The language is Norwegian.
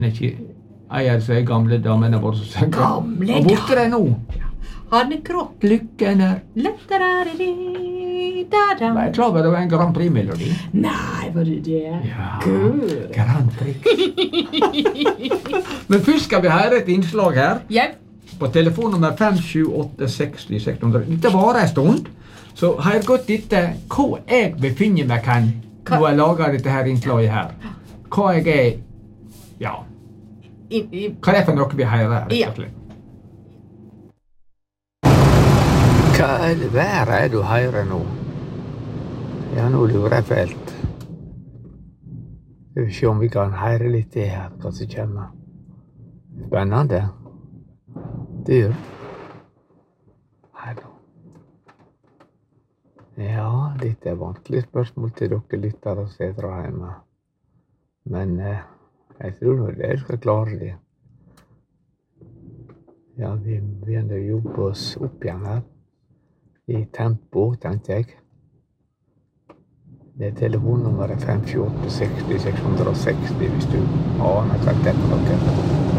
Ikke eier seg gamle damene våre som søker. Gamle Og borte det nå. Hanne Krogh. Lykken er. La-da-da-da-da-da. Var jeg klar over det var en Grand Prix-melodi? Nei, var det det? Ja, Gud. Grand Prix. Men først skal vi høre et innslag her. Ja. På telefonnummer 57860-600. Dette varer en stund, så hør godt etter hva jeg befinner meg hen når jeg lager dette her innslaget her. Hva jeg er, ja, hva det er for noe vi hører her, rett og slett. Hva er det været er du hører nå? Ja, nå lurer jeg fælt. Vi vil se om vi kan høre litt det her, hva som kommer. Spennende. Dyr. Her da. Ja, dette er vanskelig spørsmål til dere lyttere som sitter hjemme. Men jeg tror nå dere skal klare det. Ja, vi begynner å jobbe oss opp igjen her. I tempo, tenkte jeg. Det er telefonnummeret 57860-660 hvis du aner hva det er for noe.